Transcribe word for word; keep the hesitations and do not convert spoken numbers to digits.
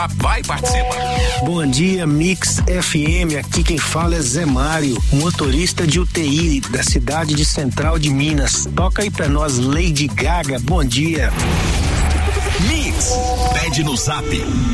Vai participar. Bom dia, Mix F M. Aqui quem fala é Zé Mário, motorista de U T I da cidade de Central de Minas. Toca aí pra nós, Lady Gaga. Bom dia. Mix, pede no Zap